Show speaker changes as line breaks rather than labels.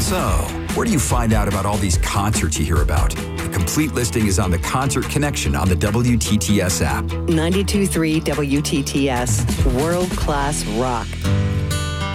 So, where do you find out about all these concerts you hear about? The complete listing is on the Concert Connection on the WTTS app.
92.3 WTTS, world-class rock.